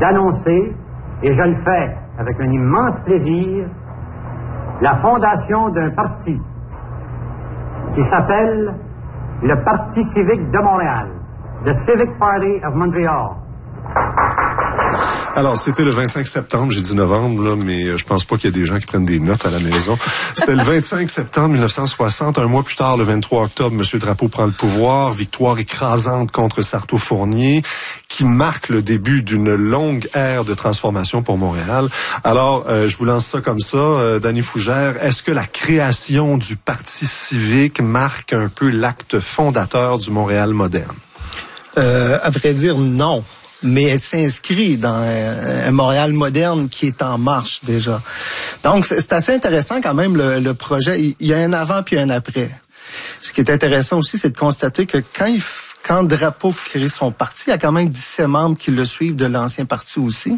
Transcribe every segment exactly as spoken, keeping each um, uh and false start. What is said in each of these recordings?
d'annoncer, et je le fais avec un immense plaisir, la fondation d'un parti qui s'appelle le Parti civique de Montréal, the Civic Party of Montreal. Alors, c'était le vingt-cinq septembre, j'ai dit novembre, là, mais je pense pas qu'il y ait des gens qui prennent des notes à la maison. C'était le vingt-cinq septembre mille neuf cent soixante. Un mois plus tard, le vingt-trois octobre, M. Drapeau prend le pouvoir. Victoire écrasante contre Sarto-Fournier, qui marque le début d'une longue ère de transformation pour Montréal. Alors, euh, je vous lance ça comme ça. Euh, Danny Fougère, est-ce que la création du Parti civique marque un peu l'acte fondateur du Montréal moderne? Euh, à vrai dire, non. Mais elle s'inscrit dans un, un Montréal moderne qui est en marche déjà. Donc, c'est, c'est assez intéressant quand même le, le projet. Il y a un avant puis un après. Ce qui est intéressant aussi, c'est de constater que quand il quand Drapeau crée son parti, il y a quand même dix-sept membres qui le suivent de l'ancien parti aussi.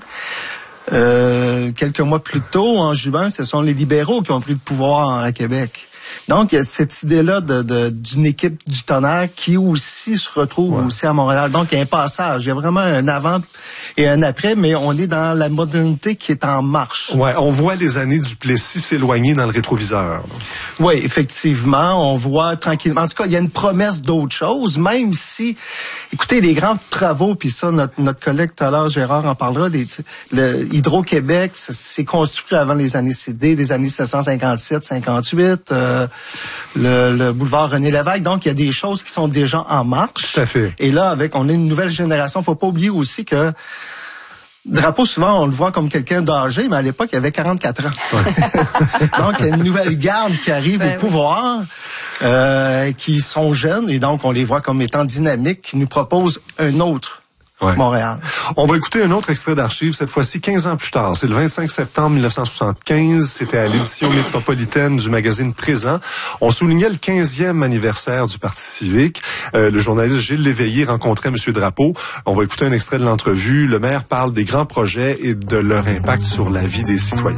Euh, quelques mois plus tôt, en juin, ce sont les libéraux qui ont pris le pouvoir à Québec. Donc, il y a cette idée-là de, de, d'une équipe du tonnerre qui aussi se retrouve ouais. aussi à Montréal. Donc, il y a un passage. Il y a vraiment un avant et un après, mais on est dans la modernité qui est en marche. Ouais, on voit les années du Plessis s'éloigner dans le rétroviseur. Oui, effectivement. On voit tranquillement. En tout cas, il y a une promesse d'autre chose, même si, écoutez, les grands travaux, puis ça, notre, notre collègue tout à l'heure, Gérard, en parlera, les, le Hydro-Québec, c'est construit avant les années C D, les années dix-sept cent cinquante-sept cinquante-huit, euh, Le, le boulevard René-Lévesque. Donc, il y a des choses qui sont déjà en marche. Tout à fait. Et là, avec, on a une nouvelle génération. Faut pas oublier aussi que Drapeau, souvent, on le voit comme quelqu'un d'âgé, mais à l'époque, il avait quarante-quatre ans. Ouais. Donc, il y a une nouvelle garde qui arrive ben, au pouvoir, oui. euh, qui sont jeunes, et donc, on les voit comme étant dynamiques, qui nous proposent un autre Ouais. Montréal. On va écouter un autre extrait d'archives, cette fois-ci quinze ans plus tard. C'est le vingt-cinq septembre mille neuf cent soixante-quinze. C'était à l'édition métropolitaine du magazine Présent. On soulignait le quinzième anniversaire du Parti civique. Euh, le journaliste Gilles Léveillé rencontrait M. Drapeau. On va écouter un extrait de l'entrevue. Le maire parle des grands projets et de leur impact sur la vie des citoyens.